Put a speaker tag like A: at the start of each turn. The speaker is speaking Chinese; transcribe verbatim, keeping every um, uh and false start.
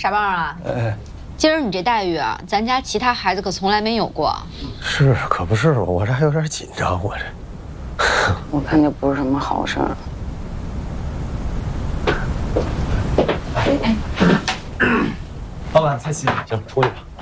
A: 傻棒啊！
B: 哎，
A: 今儿你这待遇啊，咱家其他孩子可从来没有过。
B: 是，可不是嘛，我这还有点紧张，我这。
C: 我看这不是什么好事儿。
B: 老板，菜齐了，行，出去吧。